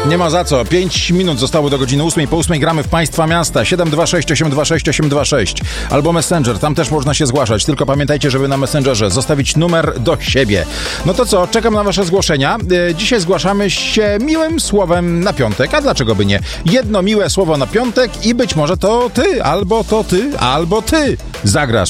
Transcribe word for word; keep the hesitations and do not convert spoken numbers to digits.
Nie ma za co. Pięć minut zostało do godziny ósmej. Po ósmej gramy w Państwa Miasta. siedem dwa sześć osiem dwa sześć osiem dwa sześć. Albo Messenger. Tam też można się zgłaszać. Tylko pamiętajcie, żeby na Messengerze zostawić numer do siebie. No to co? Czekam na wasze zgłoszenia. Dzisiaj zgłaszamy się miłym słowem na piątek. A dlaczego by nie? Jedno miłe słowo na piątek i być może to ty, albo to ty, albo ty zagrasz